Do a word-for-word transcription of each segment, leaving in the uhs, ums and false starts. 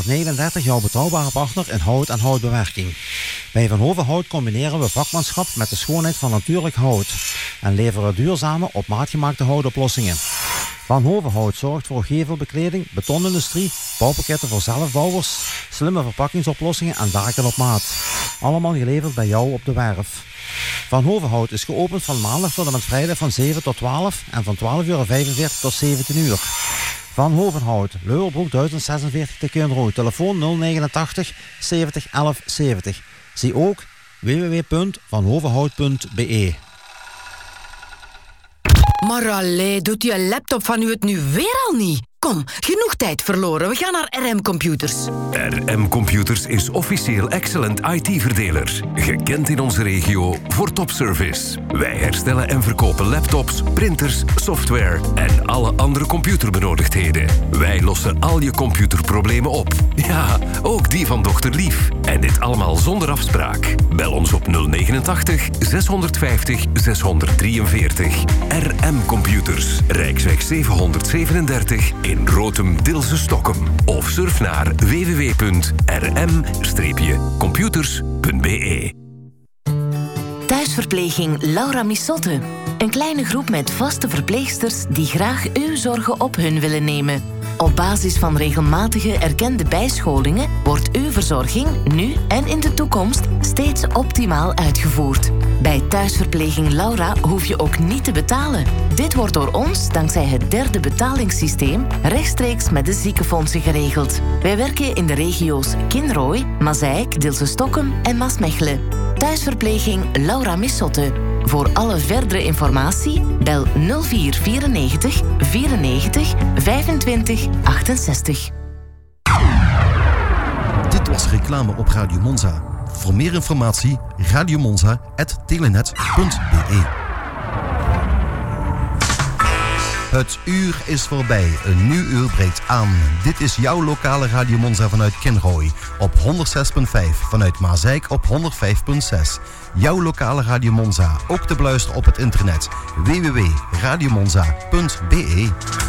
negentienhonderdnegenendertig jouw betrouwbare partner in hout en houtbewerking. Bij Van Hoven Hout combineren we vakmanschap met de schoonheid van natuurlijk hout en leveren duurzame, op maat gemaakte houtoplossingen. Van Hoven Hout zorgt voor gevelbekleding, betonindustrie, bouwpakketten voor zelfbouwers, slimme verpakkingsoplossingen en daken op maat. Allemaal geleverd bij jou op de werf. Van Hoven Hout is geopend van maandag tot en met vrijdag van zeven tot twaalf en van twaalf uur vijfenveertig tot zeventien uur. Van Hoven Hout, Leuwerbroek duizend zesenveertig te Keunrooi, telefoon nul negenentachtig zeventig elf zeventig. Zie ook w w w punt van hovenhout punt b e. Maar allee, doet je laptop van u het nu weer al niet? Kom, genoeg tijd verloren. We gaan naar R M Computers. R M Computers is officieel Excellent I T-verdeler. Gekend in onze regio voor topservice. Wij herstellen en verkopen laptops, printers, software en alle andere computerbenodigdheden. Wij lossen al je computerproblemen op. Ja, ook die van dokter Lief. En dit allemaal zonder afspraak. Bel ons op nul negenentachtig zeshonderdvijftig zeshonderddrieënveertig. R M Computers, Rijksweg zevenhonderdzevenendertig in Rotem-Dilse-Stockholm. Of surf naar w w w punt r m computers punt b e. Thuisverpleging Laura Missotte. Een kleine groep met vaste verpleegsters die graag uw zorgen op hun willen nemen. Op basis van regelmatige erkende bijscholingen wordt uw verzorging nu en in de toekomst steeds optimaal uitgevoerd. Bij Thuisverpleging Laura hoef je ook niet te betalen. Dit wordt door ons, dankzij het derde betalingssysteem, rechtstreeks met de ziekenfondsen geregeld. Wij werken in de regio's Kinrooi, Mazeik, Dilse-Stockholm en Maasmechelen. Thuisverpleging Laura Missotte. Voor alle verdere informatie bel nul vier vierennegentig vierennegentig vijfentwintig achtenzestig. Dit was reclame op Radio Monza. Voor meer informatie radiomonza punt telenet punt b e. Het uur is voorbij. Een nieuw uur breekt aan. Dit is jouw lokale Radio Monza vanuit Kinrooi. Op honderdzes komma vijf. Vanuit Mazeik op honderdvijf komma zes. Jouw lokale Radio Monza. Ook te beluisteren op het internet. w w w punt radiomonza punt b e.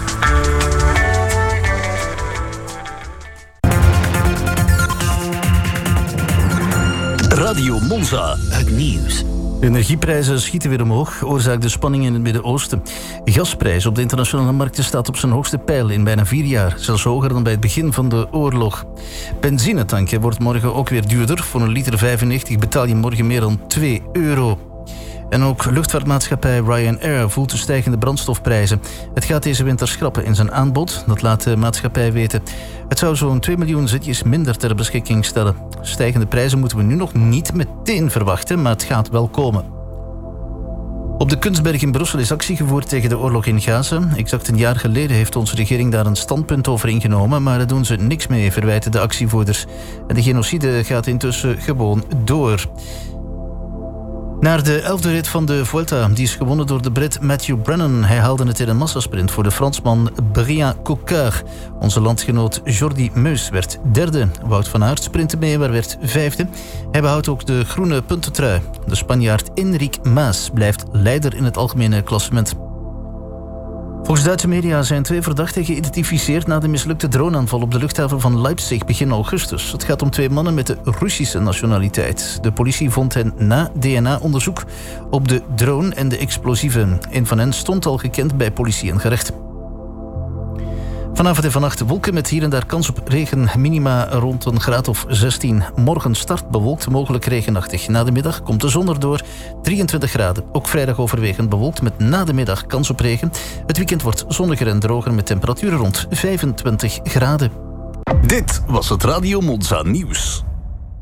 Radio Monza. Het nieuws. De energieprijzen schieten weer omhoog, oorzaakt de spanning in het Midden-Oosten. Gasprijs op de internationale markten staat op zijn hoogste peil in bijna vier jaar, zelfs hoger dan bij het begin van de oorlog. Benzinetanken wordt morgen ook weer duurder. Voor een liter vijfennegentig betaal je morgen meer dan twee euro. En ook luchtvaartmaatschappij Ryanair voelt de stijgende brandstofprijzen. Het gaat deze winter schrappen in zijn aanbod, dat laat de maatschappij weten. Het zou zo'n twee miljoen zitjes minder ter beschikking stellen. Stijgende prijzen moeten we nu nog niet meteen verwachten, maar het gaat wel komen. Op de Kunstberg in Brussel is actie gevoerd tegen de oorlog in Gaza. Exact een jaar geleden heeft onze regering daar een standpunt over ingenomen, maar daar doen ze niks mee, verwijten de actievoerders. En de genocide gaat intussen gewoon door. Naar de elfde rit van de Vuelta. Die is gewonnen door de Brit Matthew Brennan. Hij haalde het in een massasprint voor de Fransman Brian Cocard. Onze landgenoot Jordi Meus werd derde. Wout van Aert sprintte mee, maar werd vijfde. Hij behoudt ook de groene puntentrui. De Spanjaard Enric Maas blijft leider in het algemene klassement. Volgens Duitse media zijn twee verdachten geïdentificeerd na de mislukte droneaanval op de luchthaven van Leipzig begin augustus. Het gaat om twee mannen met de Russische nationaliteit. De politie vond hen na D N A-onderzoek op de drone en de explosieven. Een van hen stond al gekend bij politie en gerecht. Vanavond en vannacht wolken met hier en daar kans op regen. Minima rond een graad of zestien. Morgen start bewolkt, mogelijk regenachtig. Na de middag komt de zon erdoor, drieëntwintig graden. Ook vrijdag overwegend bewolkt met na de middag kans op regen. Het weekend wordt zonniger en droger met temperaturen rond vijfentwintig graden. Dit was het Radio Monza nieuws.